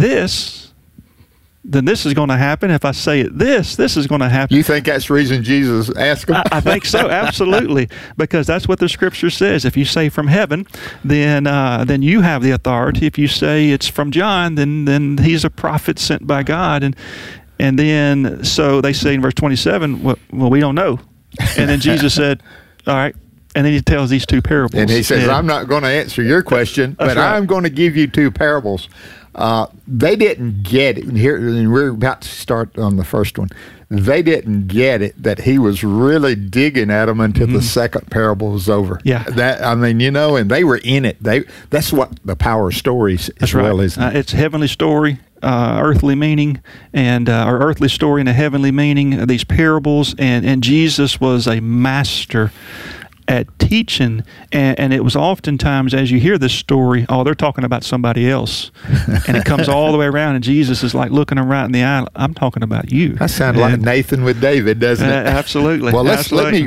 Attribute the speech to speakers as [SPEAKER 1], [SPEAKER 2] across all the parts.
[SPEAKER 1] this, then this is going to happen. If I say it this is going to happen.
[SPEAKER 2] You think that's the reason Jesus asked him?
[SPEAKER 1] I think so, absolutely, because that's what the Scripture says. If you say from heaven, then you have the authority. If you say it's from John, then he's a prophet sent by God, and then so they say in verse 27, well, we don't know, and then Jesus said, all right. And then he tells these two parables.
[SPEAKER 2] And he says, I'm not going to answer your question, but
[SPEAKER 1] right.
[SPEAKER 2] I'm going to give you two parables. They didn't get it. Here, and we're about to start on the first one. They didn't get it that he was really digging at them until the second parable was over.
[SPEAKER 1] Yeah.
[SPEAKER 2] And they were in it. That's what the power of stories as well is.
[SPEAKER 1] It's a heavenly story, earthly meaning, or earthly story and a heavenly meaning, these parables. And Jesus was a master at teaching, and it was oftentimes, as you hear this story, they're talking about somebody else, and it comes all the way around, and Jesus is like looking them right in the eye. I'm talking about you.
[SPEAKER 2] That sounds like Nathan with David, doesn't it?
[SPEAKER 1] Absolutely.
[SPEAKER 2] Well,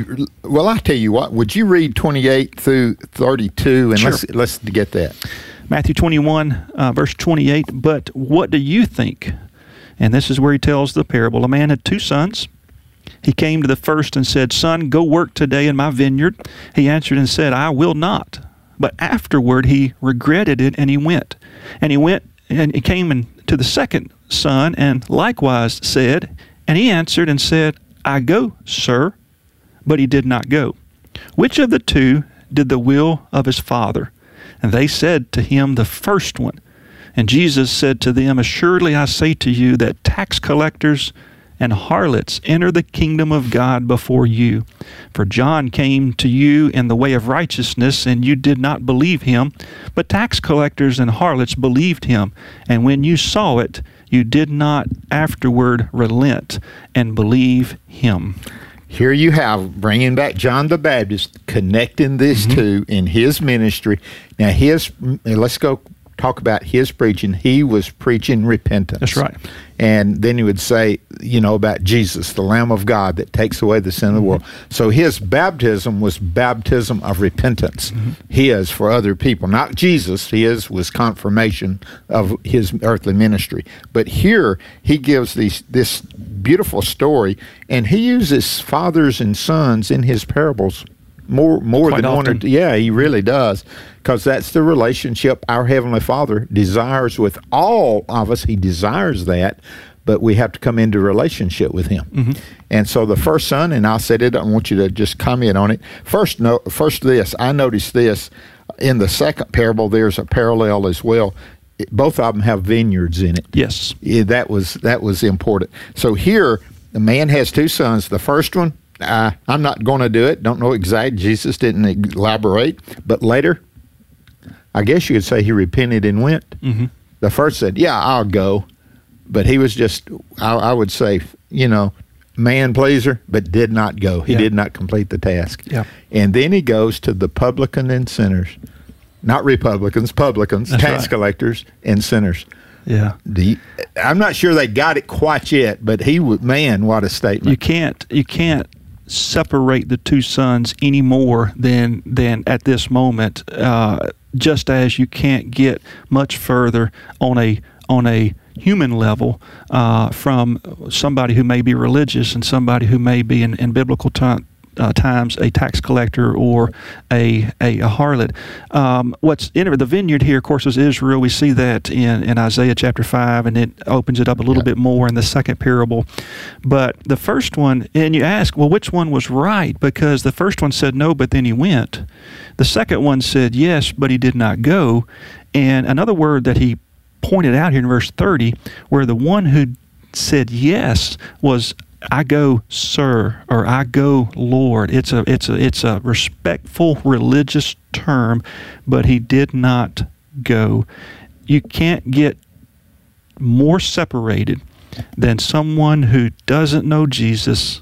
[SPEAKER 2] I tell you what. Would you read 28 through 32, and
[SPEAKER 1] sure.
[SPEAKER 2] let's get that.
[SPEAKER 1] Matthew 21, verse 28. But what do you think? And this is where he tells the parable. A man had two sons. He came to the first and said, Son, go work today in my vineyard. He answered and said, I will not. But afterward he regretted it, and he went. And he came to the second son, and likewise said, and he answered and said, I go, sir. But he did not go. Which of the two did the will of his father? And they said to him, the first one. And Jesus said to them, Assuredly I say to you that tax collectors and harlots enter the kingdom of God before you. For John came to you in the way of righteousness, and you did not believe him, but tax collectors and harlots believed him. And when you saw it, you did not afterward relent and believe him.
[SPEAKER 2] Here you have, bringing back John the Baptist, connecting these two in his ministry. Now, let's go talk about his preaching. He was preaching repentance.
[SPEAKER 1] That's right.
[SPEAKER 2] And then he would say, about Jesus, the Lamb of God that takes away the sin of the world. So his baptism was baptism of repentance. His for other people, not Jesus. His was confirmation of his earthly ministry. But here he gives this beautiful story, and he uses fathers and sons in his parables more
[SPEAKER 1] Quite
[SPEAKER 2] than
[SPEAKER 1] often.
[SPEAKER 2] one or two. Yeah, he really does, because that's the relationship our Heavenly Father desires with all of us. He desires that, but we have to come into relationship with him. And so the first son, and I said it, I want you to just comment on it. First this, I noticed this, in the second parable, there's a parallel as well. Both of them have vineyards in it.
[SPEAKER 1] Yes.
[SPEAKER 2] Yeah, that was important. So here, the man has two sons. The first one, I'm not going to do it. Don't know exactly. Jesus didn't elaborate. But later, I guess you could say he repented and went. The first said, yeah, I'll go. But he was just, I would say, man pleaser, but did not go. He did not complete the task.
[SPEAKER 1] Yeah.
[SPEAKER 2] And then he goes to the publican and sinners. Not Republicans, publicans,
[SPEAKER 1] That's
[SPEAKER 2] tax
[SPEAKER 1] right.
[SPEAKER 2] collectors, and sinners.
[SPEAKER 1] Yeah.
[SPEAKER 2] I'm not sure they got it quite yet, but man, what a statement.
[SPEAKER 1] You can't separate the two sons any more than at this moment. Just as you can't get much further on a human level from somebody who may be religious and somebody who may be in biblical times a tax collector or a harlot. What's in the vineyard here, of course, is Israel. We see that in Isaiah chapter 5, and it opens it up a little bit more in the second parable. But the first one, and you ask, well, which one was right? Because the first one said no, but then he went. The second one said yes, but he did not go. And another word that he pointed out here in verse 30, where the one who said yes was I go, sir, or I go, Lord. It's a respectful religious term, but he did not go. You can't get more separated than someone who doesn't know Jesus,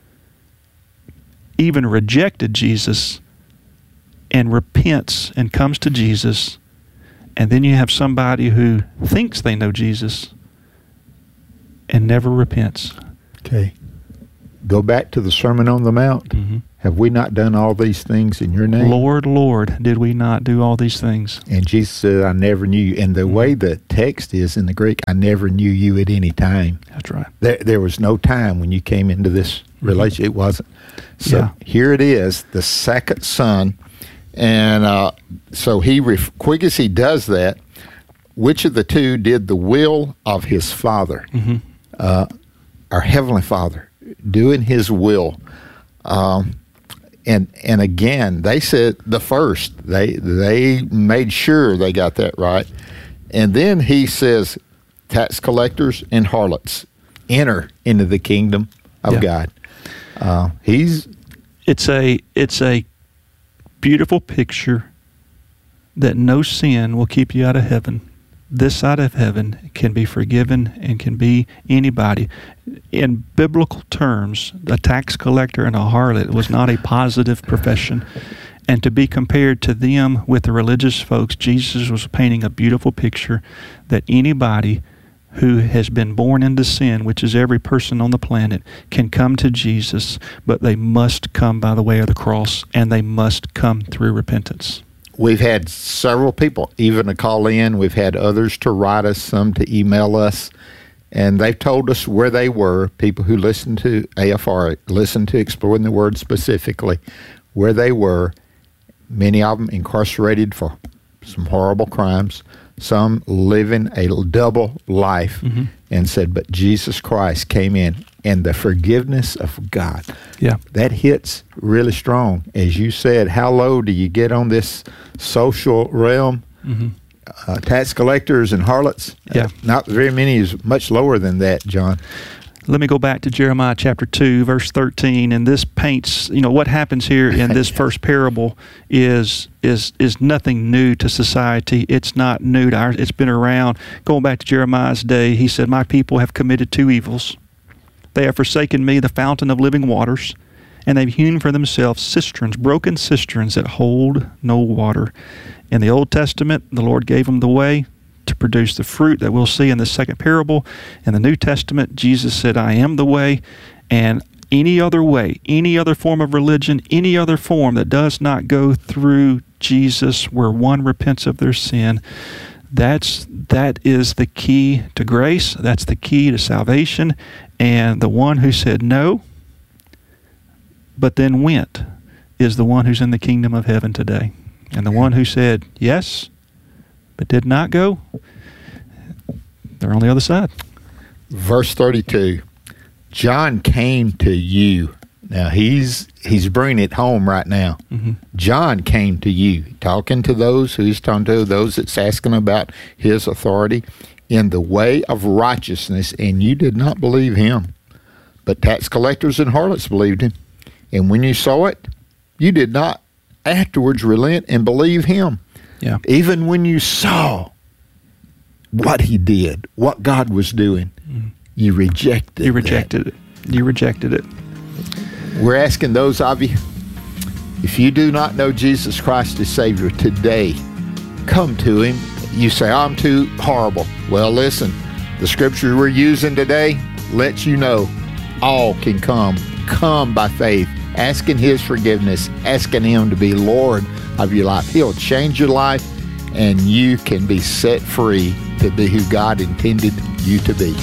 [SPEAKER 1] even rejected Jesus, and repents and comes to Jesus, and then you have somebody who thinks they know Jesus and never repents.
[SPEAKER 2] Okay. Go back to the Sermon on the Mount.
[SPEAKER 1] Mm-hmm.
[SPEAKER 2] Have we not done all these things in your name?
[SPEAKER 1] Lord, Lord, did we not do all these things?
[SPEAKER 2] And Jesus said, I never knew you. And the way the text is in the Greek, I never knew you at any time.
[SPEAKER 1] That's right.
[SPEAKER 2] There was no time when you came into this relationship. It wasn't. So here it is, the second son. And so quick as he does that, which of the two did the will of his Father? Our Heavenly Father, doing his will. And again, they said the first. They made sure they got that right. And then he says, tax collectors and harlots enter into the kingdom of God.
[SPEAKER 1] It's a beautiful picture that no sin will keep you out of heaven. This side of heaven can be forgiven and can be anybody. In biblical terms, a tax collector and a harlot was not a positive profession. And to be compared to them with the religious folks, Jesus was painting a beautiful picture that anybody who has been born into sin, which is every person on the planet, can come to Jesus, but they must come by the way of the cross, and they must come through repentance.
[SPEAKER 2] We've had several people even to call in. We've had others to write us, some to email us, and they've told us where they were, people who listened to AFR, listened to Exploring the Word specifically, where they were, many of them incarcerated for some horrible crimes, some living a double life, and said, but Jesus Christ came in, and the forgiveness of God.
[SPEAKER 1] Yeah.
[SPEAKER 2] That hits really strong. As you said, how low do you get on this social realm? Tax collectors and harlots?
[SPEAKER 1] Yeah.
[SPEAKER 2] Not very many, is much lower than that, John.
[SPEAKER 1] Let me go back to Jeremiah chapter 2, verse 13, and this paints, what happens here in this first parable is nothing new to society. It's not new to ours. It's been around. Going back to Jeremiah's day, he said, my people have committed two evils. They have forsaken me, the fountain of living waters, and they've hewn for themselves cisterns, broken cisterns that hold no water. In the Old Testament, the Lord gave them the way to produce the fruit that we'll see in the second parable. In the New Testament, Jesus said, I am the way, and any other way, any other form of religion, any other form that does not go through Jesus where one repents of their sin, that is the key to grace. That's the key to salvation. And the one who said no, but then went, is the one who's in the kingdom of heaven today. And the one who said yes, but did not go, they're on the other side.
[SPEAKER 2] Verse 32, John came to you. Now, he's bringing it home right now. John came to you, talking to those who he's talking to, those that's asking about his authority, in the way of righteousness, and you did not believe him. But tax collectors and harlots believed him. And when you saw it, you did not afterwards relent and believe him.
[SPEAKER 1] Yeah.
[SPEAKER 2] Even when you saw what he did, what God was doing, you rejected it.
[SPEAKER 1] You rejected it.
[SPEAKER 2] We're asking those of you, if you do not know Jesus Christ as Savior today, come to him. You say, I'm too horrible. Well, listen, the scripture we're using today lets you know all can come. Come by faith, asking his forgiveness, asking him to be Lord of your life. He'll change your life, and you can be set free to be who God intended you to be.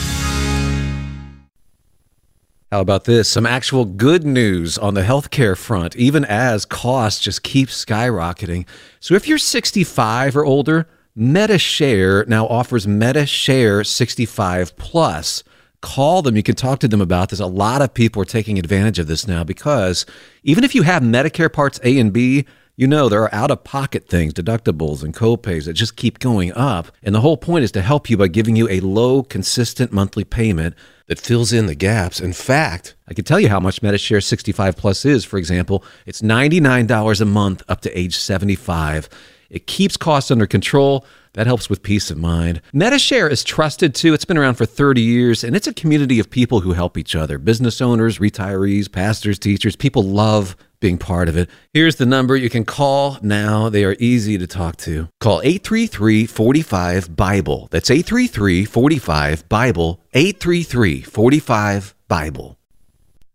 [SPEAKER 3] How about this? Some actual good news on the healthcare front, even as costs just keep skyrocketing. So if you're 65 or older, MediShare now offers MediShare 65 Plus. Call them. You can talk to them about this. A lot of people are taking advantage of this now because even if you have Medicare Parts A and B, there are out-of-pocket things, deductibles and copays that just keep going up. And the whole point is to help you by giving you a low, consistent monthly payment that fills in the gaps. In fact, I can tell you how much MediShare 65 Plus is. For example, it's $99 a month up to age 75. It keeps costs under control. That helps with peace of mind. MediShare is trusted too. It's been around for 30 years, and it's a community of people who help each other. Business owners, retirees, pastors, teachers. People love being part of it. Here's the number you can call now. They are easy to talk to. Call 833-45-BIBLE. That's 833-45-BIBLE, 833-45-BIBLE.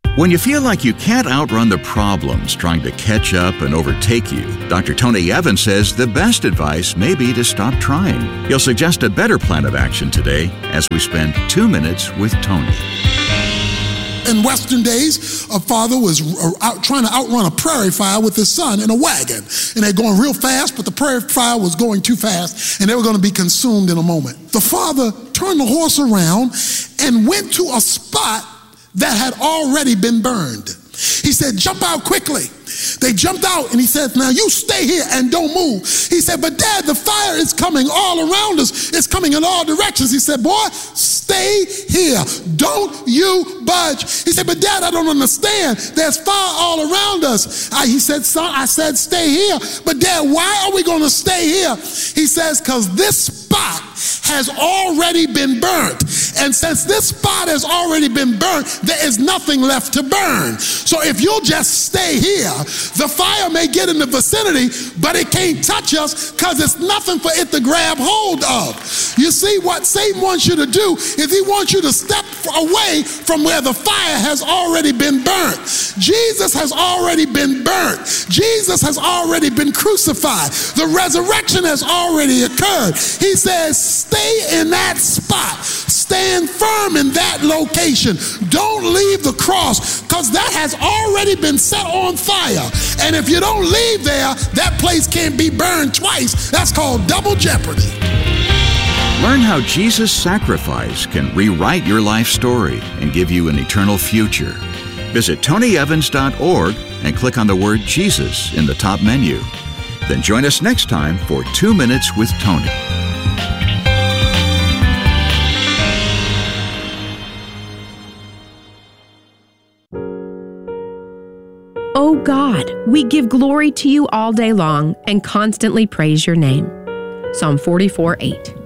[SPEAKER 4] When you feel like you can't outrun the problems trying to catch up and overtake you, Dr. Tony Evans says the best advice may be to stop trying. He'll suggest a better plan of action today as we spend 2 minutes with Tony.
[SPEAKER 5] In Western days, a father was trying to outrun a prairie fire with his son in a wagon. And they're going real fast, but the prairie fire was going too fast, and they were going to be consumed in a moment. The father turned the horse around and went to a spot that had already been burned. He said, jump out quickly. They jumped out, and he said, now you stay here and don't move. He said, but Dad, the fire is coming all around us. It's coming in all directions. He said, boy, stay here. Don't you budge. He said, but Dad, I don't understand. There's fire all around us. He said, son, I said, stay here. But Dad, why are we going to stay here? He says, because this spot has already been burnt. And since this spot has already been burnt, there is nothing left to burn. So if you'll just stay here, the fire may get in the vicinity, but it can't touch us because there's nothing for it to grab hold of. You see, what Satan wants you to do is he wants you to step away from where the fire has already been burnt. Jesus has already been burnt. Jesus has already been crucified. The resurrection has already occurred. He says, stay in that spot. Stand firm in that location. Don't leave the cross, because that has already been set on fire. And if you don't leave there, that place can't be burned twice. That's called double jeopardy.
[SPEAKER 4] Learn how Jesus' sacrifice can rewrite your life story and give you an eternal future. Visit tonyevans.org and click on the word Jesus in the top menu. Then join us next time for 2 Minutes with Tony.
[SPEAKER 6] O God, we give glory to you all day long and constantly praise your name. Psalm 44:8.